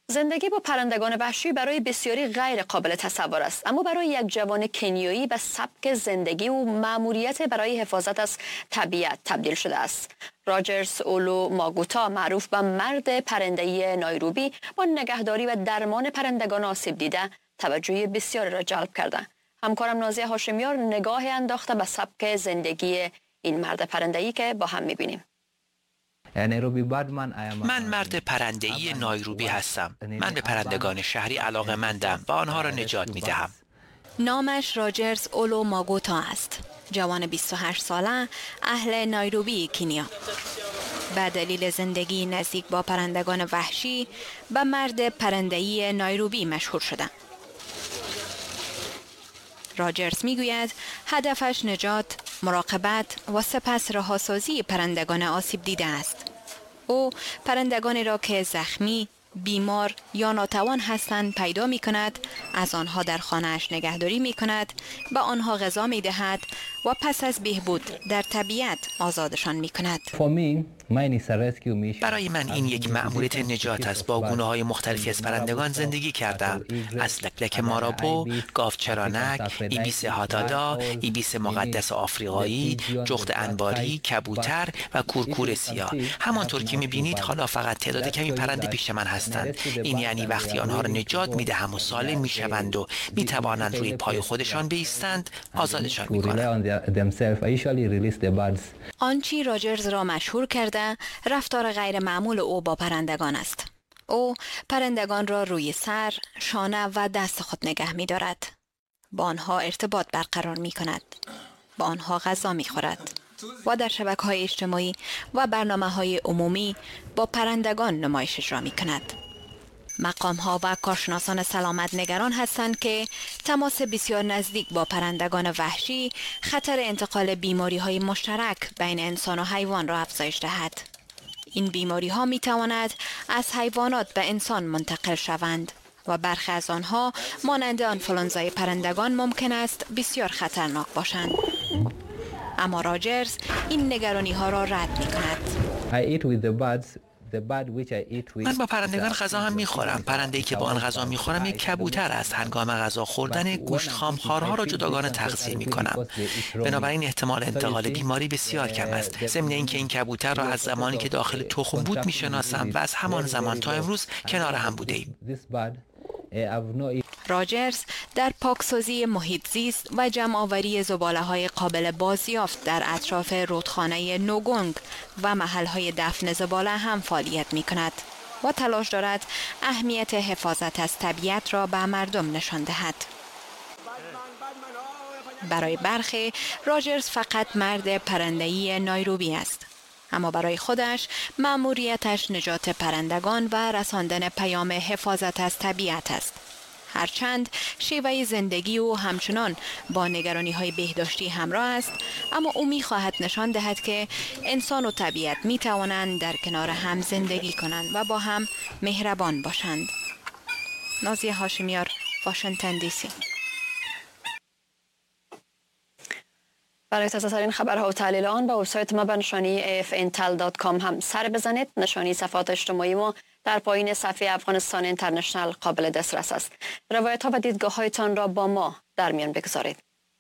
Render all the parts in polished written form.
زندگی با پرندگان وحشی برای بسیاری غیر قابل تصور است، اما برای یک جوان کنیایی به سبک زندگی و مأموریت برای حفاظت از طبیعت تبدیل شده است. راجرز اولو ماگوتا، معروف به مرد پرنده‌ای نایروبی، با نگهداری و درمان پرندگان آسیب دیده توجه بسیاری را جلب کرده. همکارم نازیه هاشمیار نگاه انداخته به سبک زندگی این مرد پرنده‌ای که با هم می‌بینیم. من مرد پرنده‌ای نایروبی هستم. من به پرندگان شهری علاقه‌مندم و آنها را نجات می‌دهم. نامش راجرز اولو ماگوتا است. جوان 28 ساله، اهل نایروبی کنیا. به دلیل زندگی نزدیک با پرندگان وحشی به مرد پرنده‌ای نایروبی مشهور شده. راجرز میگوید هدفش نجات، مراقبت و سپس رهاسازی پرندگان آسیب دیده است. او پرندگانی را که زخمی، بیمار یا ناتوان هستند پیدا می کند، از آنها در خانه‌اش نگهداری می کند، به آنها غذا می دهد و پس از بهبود در طبیعت آزادشان می کند. برای من این یک مأموریت نجات است. با گونه‌های مختلفی از پرندگان زندگی کردم. از لکلک مارابو، گاوچرانک، ایبیس هاتادا، ایبیس مقدس آفریقایی، جغد انباری، کبوتر و کورکور سیاه. همانطور که می‌بینید حالا فقط تعداد کمی پرنده پیش من هستند. این یعنی وقتی آنها را نجات می‌دهم و سالم می‌شوند و می‌توانند روی پای خودشان بایستند، آزادشان می‌کنم. آنچه راجرز را مشهور کرده رفتار غیر معمول او با پرندگان است. او پرندگان را روی سر، شانه و دست خود نگه می دارد. با آنها ارتباط برقرار می کند. با آنها غذا می خورد و در شبکه‌های اجتماعی و برنامه‌های عمومی با پرندگان نمایش اجرا می کند. مقام‌ها و کارشناسان سلامت نگران هستند که تماس بسیار نزدیک با پرندگان وحشی خطر انتقال بیماری‌های مشترک بین انسان و حیوان را افزایش دهد. این بیماری‌ها می‌تواند از حیوانات به انسان منتقل شوند و برخی از آنها مانند آنفولانزای پرندگان ممکن است بسیار خطرناک باشند. اما راجرز این نگرانی‌ها را رد می‌کند. من با پرندگان غذا هم میخورم. پرنده‌ای که با آن غذا میخورم یک کبوتر است. هنگام غذا خوردن گوشت خامخوارها را جداگانه تغذیه میکنم. بنابراین احتمال انتقال بیماری بسیار کم است. ضمن اینکه این کبوتر را از زمانی که داخل تخم بود میشناسم و از همان زمان تا امروز کنار هم بوده ایم. راجرز در پاکسازی محیط زیست و جمع‌آوری زباله‌های قابل بازیافت در اطراف رودخانه نوگونگ و محل‌های دفن زباله هم فعالیت می‌کند و تلاش دارد اهمیت حفاظت از طبیعت را به مردم نشان دهد. برای برخی راجرز فقط مرد پرنده‌ای نایروبی است، اما برای خودش مأموریتش نجات پرندگان و رساندن پیام حفاظت از طبیعت است. هرچند شیوه زندگی او همچنان با نگرانی‌های بهداشتی همراه است، اما او می‌خواهد نشان دهد که انسان و طبیعت می‌توانند در کنار هم زندگی کنند و با هم مهربان باشند. نازیه هاشمیار، واشنگتن دی سی. برای تازه‌ترین خبرها و تحلیل آن به وبسایت ما به نشانی afntel.com هم سر بزنید. نشانی صفحات اجتماعی ما در پایین صفحه افغانستان اینترنشنال قابل دسترس است. روایت ها و دیدگاه هایتان را با ما در میان بگذارید.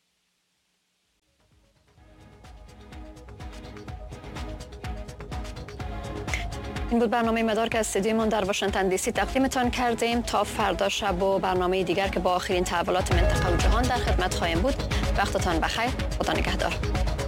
این بود برنامه مدار که از استودیومان در واشنگتن دی سی تقدیمتان کردیم. تا فردا شب و برنامه دیگر که با آخرین تحولات منطقه و جهان در خدمت خواهیم بود. وقتتان بخیر. خدا نگهدار.